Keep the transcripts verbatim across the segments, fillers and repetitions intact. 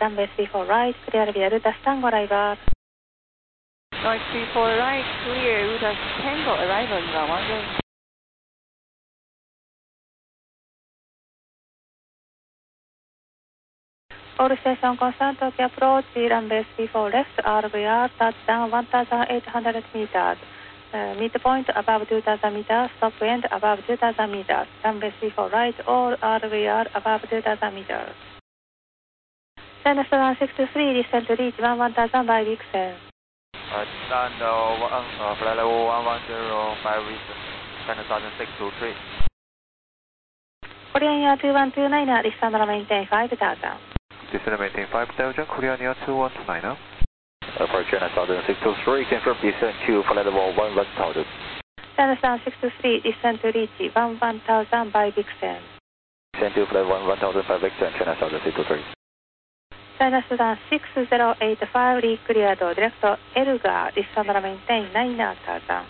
runway three four right, clear via Rutas Tango arrival. Right three four right, clear Rutas Tango arrival, Ivan one zero. All station concerned, Tokyo approach, runway three four left, R V R, touchdown one thousand eight hundred meters. Uh, midpoint above two thousand meters, top end above two thousand meters. Runway three four right, all R V R above two thousand meters. China Southern six two three, descent to reach one thousand by Vixen. Uh, stand uh, one, uh, flight level one one zero five Vixen, China Southern six two three. Korean Air two one two nine, descend and maintain five thousand. Descend and maintain five thousand, Korean Air two one two nine. Uh, for China Southern six two three, confirm descent to flight level one one thousand. China Southern six two three, descent to reach one thousand by Vixen. Descent to flight one one thousand by Vixen, China Southern six two three. China Southern six zero eight five, re-cleared, direct Elgar, descend and maintain nine thousand.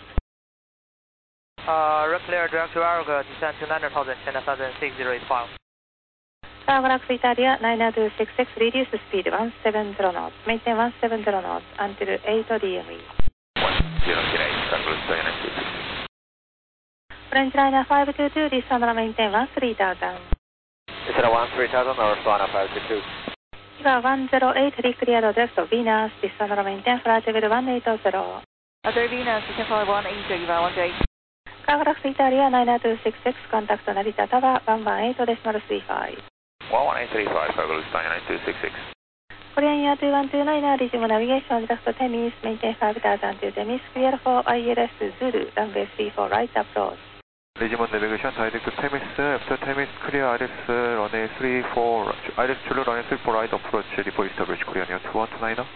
Uh, re-clear direct to Elgar, descend to nine thousand, China Southern six zero eight five. Cargo Italia nine two six six, reduce speed one seven zero knots, maintain one seven zero knots until eight D M E. one zero eight, Cargo Italia nine two six six. French liner five two two, descend and maintain one three thousand. Is it a one three thousand or Swana five two two? Iva one zero eight, re-cleared, direct Venus, descend and maintain flight level one eight zero. Other Venus, descent flight one eight zero, Ivan one zero eight. Cargo Italia nine two six six, contact Narita Tower one one eight decimal three five. one one eight three five, Cargo Italia nine two six six. Korean Air two one two nine, resume navigation, direct Temis, maintain five thousand to Temis, clear for I L S Zulu, runway three four right approach. Resume navigation, direct to Temis, after Temis, clear I L S runway three four, I L S Zulu runway three four right approach, report established, Korean Air two one two nine.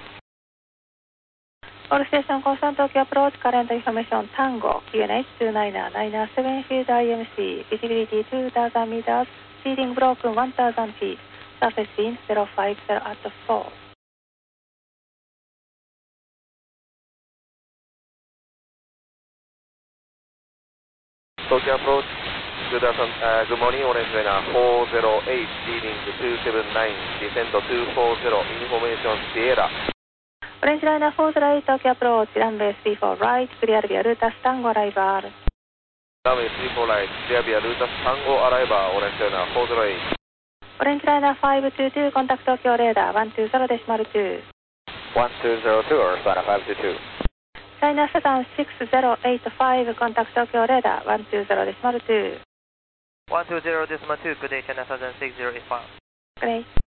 All station concerned, Tokyo approach, current information Tango, Q N H two nine nine seven feet I M C, visibility two thousand meters, ceiling broken one thousand feet, surface wind zero five zero at four. Tokyo approach, good, uh, good morning, Orange Liner four zero eight, leading to two seven nine, descent to two four zero, information Sierra. Orange liner four zero eight, Tokyo approach, runway three four right, clear via Rutas Tango arrival. Runway three four right, clear via Rutas Tango arrival, Orange Liner four zero eight. Orange liner five two two, contact Tokyo radar one two zero decimal two. one two zero two or Swana five two two. China Southern six zero eight five, contact Tokyo radar one two zero decimal two. one two zero decimal two, good day, China Southern six zero eight five. Great.